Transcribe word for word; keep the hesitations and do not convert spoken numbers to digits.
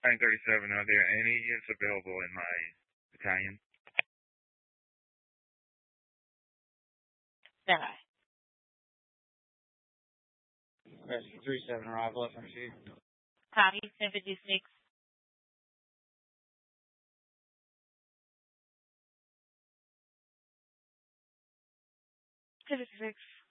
nine thirty-seven, are there any units available in my battalion? Standby. Rescue three seven, arrival F M C. Copy, ten fifty-six. ten fifty-six.